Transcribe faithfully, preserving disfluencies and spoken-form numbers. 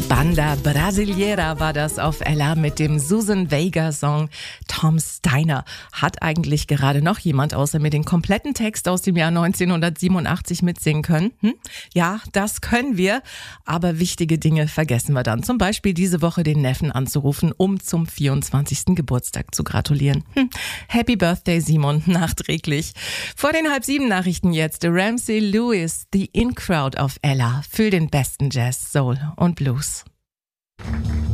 Banda Brasileira war das auf Ella mit dem Susan Vega-Song Tom Steiner. Hat eigentlich gerade noch jemand außer mir den kompletten Text aus dem Jahr neunzehnhundertsiebenundachtzig mitsingen können? Hm? Ja, das können wir, aber wichtige Dinge vergessen wir dann. Zum Beispiel diese Woche den Neffen anzurufen, um zum vierundzwanzigsten Geburtstag zu gratulieren. Hm. Happy Birthday, Simon, nachträglich. Vor den halb sieben Nachrichten jetzt Ramsey Lewis, The In Crowd auf Ella für den besten Jazz, Soul und Blues.